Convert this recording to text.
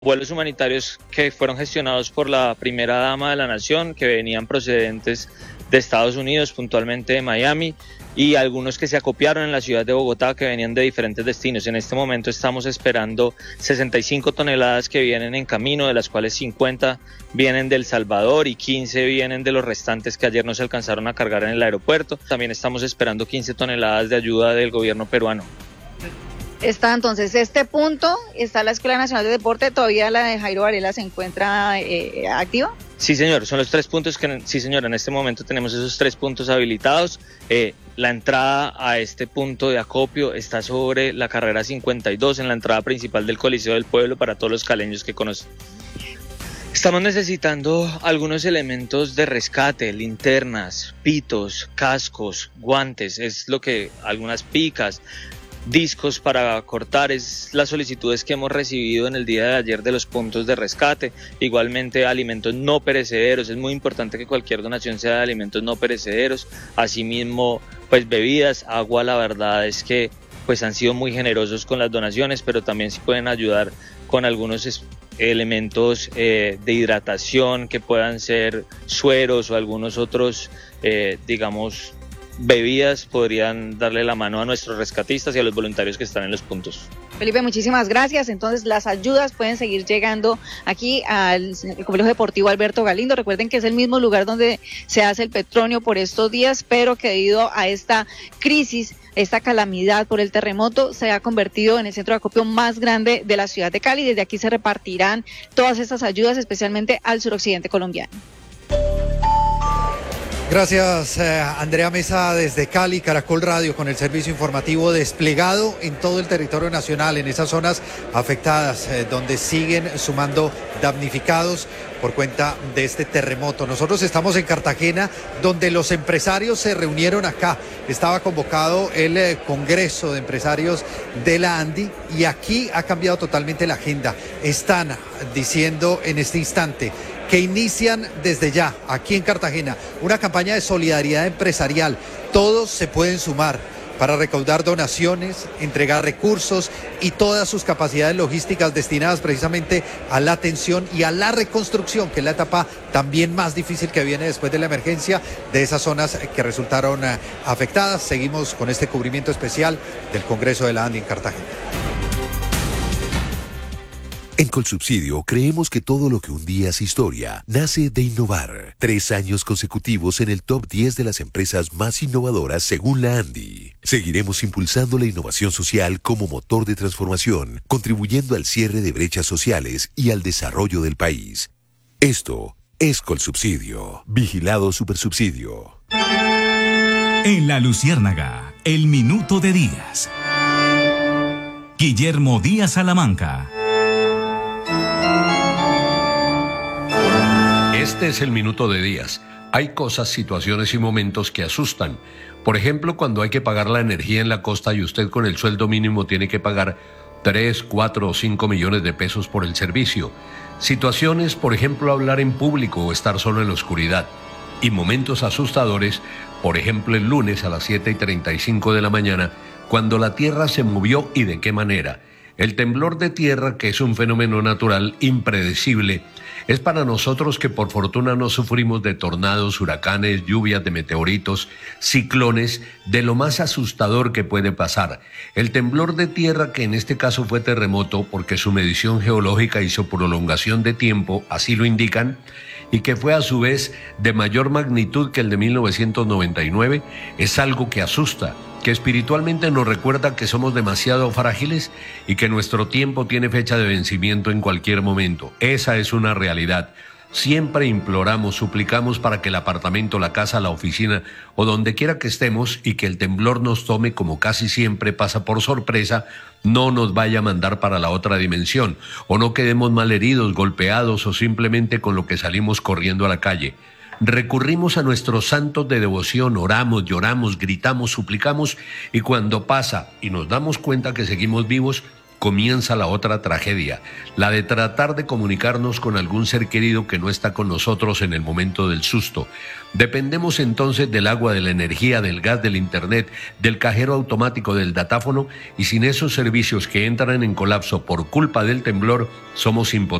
Vuelos humanitarios que fueron gestionados por la primera dama de la nación, que venían procedentes de Estados Unidos, puntualmente de Miami, y algunos que se acopiaron en la ciudad de Bogotá, que venían de diferentes destinos. En este momento estamos esperando 65 toneladas que vienen en camino, de las cuales 50 vienen de El Salvador y 15 vienen de los restantes que ayer no se alcanzaron a cargar en el aeropuerto. También estamos esperando 15 toneladas de ayuda del gobierno peruano. Está entonces este punto, está la Escuela Nacional de Deporte, todavía la de Jairo Varela se encuentra activa. Sí, señor, son los 3 puntos que, sí, señor, en este momento tenemos esos 3 puntos habilitados. La entrada a este punto de acopio está sobre la carrera 52, en la entrada principal del Coliseo del Pueblo, para todos los caleños que conocen. Estamos necesitando algunos elementos de rescate, linternas, pitos, cascos, guantes, es lo que, algunas picas, discos para cortar, es las solicitudes que hemos recibido en el día de ayer de los puntos de rescate. Igualmente alimentos no perecederos, es muy importante que cualquier donación sea de alimentos no perecederos. Asimismo, pues bebidas, agua, la verdad es que pues han sido muy generosos con las donaciones, pero también sí pueden ayudar con algunos elementos de hidratación, que puedan ser sueros o algunos otros, digamos, bebidas. Podrían darle la mano a nuestros rescatistas y a los voluntarios que están en los puntos. Felipe, muchísimas gracias. Entonces las ayudas pueden seguir llegando aquí al Complejo Deportivo Alberto Galindo. Recuerden que es el mismo lugar donde se hace el Petronio por estos días, pero que debido a esta crisis, esta calamidad por el terremoto, se ha convertido en el centro de acopio más grande de la ciudad de Cali. Desde aquí se repartirán todas estas ayudas, especialmente al suroccidente colombiano. Gracias, Andrea Mesa, desde Cali, Caracol Radio, con el servicio informativo desplegado en todo el territorio nacional, en esas zonas afectadas, donde siguen sumando damnificados por cuenta de este terremoto. Nosotros estamos en Cartagena, donde los empresarios se reunieron acá. Estaba convocado el Congreso de Empresarios de la ANDI y aquí ha cambiado totalmente la agenda. Están diciendo en este instante que inician desde ya, aquí en Cartagena, una campaña de solidaridad empresarial. Todos se pueden sumar para recaudar donaciones, entregar recursos y todas sus capacidades logísticas destinadas precisamente a la atención y a la reconstrucción, que es la etapa también más difícil que viene después de la emergencia de esas zonas que resultaron afectadas. Seguimos con este cubrimiento especial del Congreso de la ANDI en Cartagena. En Colsubsidio creemos que todo lo que un día es historia nace de innovar. 3 años consecutivos en el top 10 de las empresas más innovadoras según la ANDI. Seguiremos impulsando la innovación social como motor de transformación, contribuyendo al cierre de brechas sociales y al desarrollo del país. Esto es Colsubsidio. Vigilado Supersubsidio. En La Luciérnaga, el minuto de Díaz. Guillermo Díaz Salamanca. Este es el minuto de Díaz. Hay cosas, situaciones y momentos que asustan. Por ejemplo, cuando hay que pagar la energía en la costa y usted con el sueldo mínimo tiene que pagar 3, 4 o 5 millones de pesos por el servicio. Situaciones, por ejemplo, hablar en público o estar solo en la oscuridad. Y momentos asustadores, por ejemplo, el lunes a las 7:35 de la mañana, cuando la tierra se movió y de qué manera. El temblor de tierra, que es un fenómeno natural impredecible, es para nosotros que por fortuna no sufrimos de tornados, huracanes, lluvias de meteoritos, ciclones, de lo más asustador que puede pasar. El temblor de tierra, que en este caso fue terremoto porque su medición geológica y su prolongación de tiempo así lo indican, y que fue a su vez de mayor magnitud que el de 1999, es algo que asusta, que espiritualmente nos recuerda que somos demasiado frágiles y que nuestro tiempo tiene fecha de vencimiento en cualquier momento. Esa es una realidad. Siempre imploramos, suplicamos para que el apartamento, la casa, la oficina o donde quiera que estemos y que el temblor nos tome, como casi siempre pasa por sorpresa, no nos vaya a mandar para la otra dimensión o no quedemos malheridos, golpeados o simplemente con lo que salimos corriendo a la calle. Recurrimos a nuestros santos de devoción, oramos, lloramos, gritamos, suplicamos y cuando pasa y nos damos cuenta que seguimos vivos, comienza la otra tragedia, la de tratar de comunicarnos con algún ser querido que no está con nosotros en el momento del susto. Dependemos entonces del agua, de la energía, del gas, del internet, del cajero automático, del datáfono, y sin esos servicios que entran en colapso por culpa del temblor, somos impotentes.